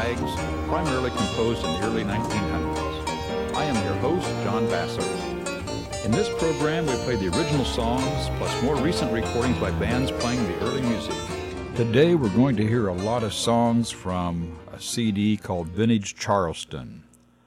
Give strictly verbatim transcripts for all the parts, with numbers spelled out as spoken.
rags, primarily composed in the early nineteen hundreds. I am your host, John Bassett. In this program, we play the original songs, plus more recent recordings by bands playing the early music. Today, we're going to hear a lot of songs from a C D called Vintage Charleston.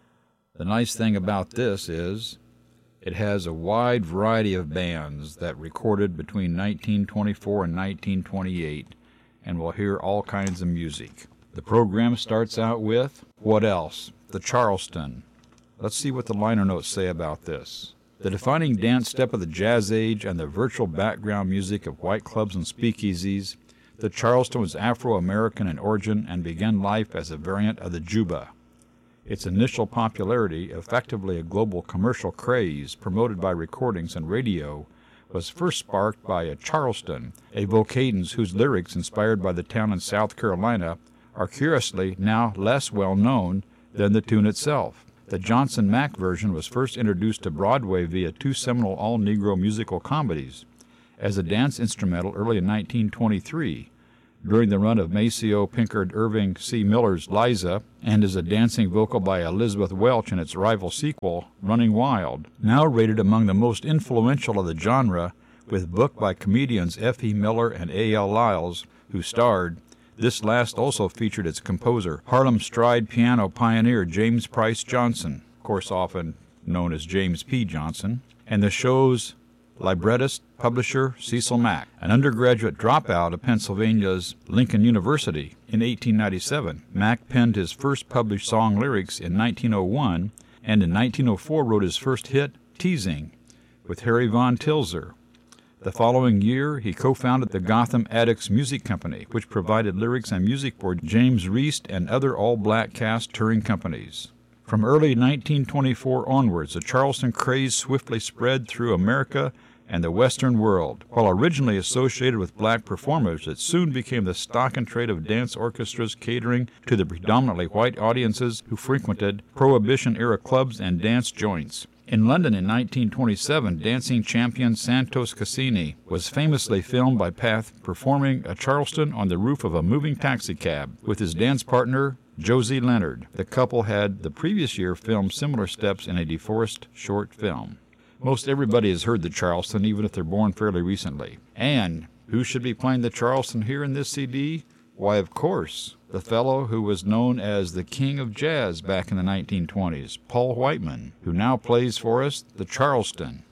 The nice thing about this is it has a wide variety of bands that recorded between nineteen twenty-four and nineteen twenty-eight, and we'll hear all kinds of music. The program starts out with, what else? The Charleston. Let's see what the liner notes say about this. The defining dance step of the jazz age and the virtual background music of white clubs and speakeasies, the Charleston was Afro-American in origin and began life as a variant of the Juba. Its initial popularity, effectively a global commercial craze promoted by recordings and radio, was first sparked by a Charleston, a vocadence whose lyrics, inspired by the town in South Carolina, are curiously now less well known than the tune itself. The Johnson Mack version was first introduced to Broadway via two seminal all-Negro musical comedies, as a dance instrumental early in nineteen twenty-three, during the run of Maceo Pinkard Irving C. Miller's Liza, and as a dancing vocal by Elizabeth Welch in its rival sequel, Running Wild, now rated among the most influential of the genre, with book by comedians F E. Miller and A L Lyles, who starred. This last also featured its composer, Harlem Stride piano pioneer James Price Johnson, of course often known as James P. Johnson, and the show's librettist, publisher Cecil Mack, an undergraduate dropout of Pennsylvania's Lincoln University. In eighteen ninety-seven, Mack penned his first published song lyrics in nineteen oh one, and in nineteen oh four wrote his first hit, Teasing, with Harry Von Tilzer. The following year, he co-founded the Gotham Addicts Music Company, which provided lyrics and music for James Reist and other all-black cast touring companies. From early nineteen twenty-four onwards, the Charleston craze swiftly spread through America and the Western world. While originally associated with black performers, it soon became the stock and trade of dance orchestras catering to the predominantly white audiences who frequented Prohibition-era clubs and dance joints. In London in nineteen twenty-seven, dancing champion Santos Cassini was famously filmed by Path performing a Charleston on the roof of a moving taxicab with his dance partner, Josie Leonard. The couple had the previous year filmed similar steps in a DeForest short film. Most everybody has heard the Charleston, even if they're born fairly recently. And who should be playing the Charleston here in this C D? Why, of course, the fellow who was known as the King of Jazz back in the nineteen twenties, Paul Whiteman, who now plays for us the Charleston.